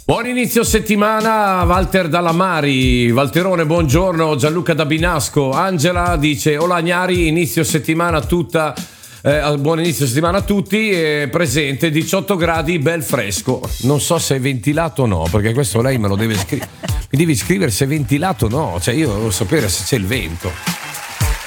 Buon inizio settimana, Walter Dallamari, Walterone, buongiorno, Gianluca da Binasco, Angela dice Ola Gnari, inizio settimana tutta, buon inizio settimana a tutti, presente 18 gradi, bel fresco, non so se è ventilato o no, perché questo lei me lo deve scrivere, mi devi scrivere se è ventilato o no, cioè io devo sapere se c'è il vento.